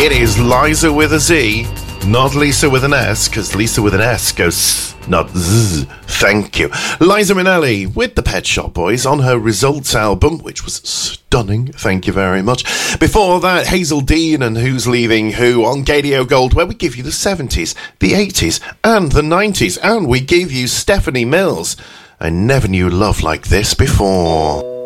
It is Liza with a Z, not Lisa with an S, because Lisa with an S goes not Z. Thank you. Liza Minnelli with the Pet Shop Boys on her Results album, which was stunning. Thank you very much. Before that, Hazel Dean and Who's Leaving Who on Gadio Gold, where we give you the 70s, the 80s, and the 90s, and we give you Stephanie Mills. I never knew love like this before.